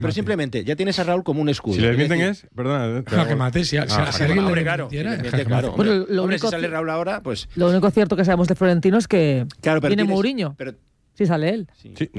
Pero simplemente ya tienes a Raúl como un escudo. Si le desmienten es, perdona. Que mate, si alguien le desmintiera, claro. Bueno, lo Hombre, único si sale Raúl ahora, pues... Lo único cierto que sabemos de Florentino es que Claro, pero viene tienes- Mourinho. pero- Si sale él. sí. Sí,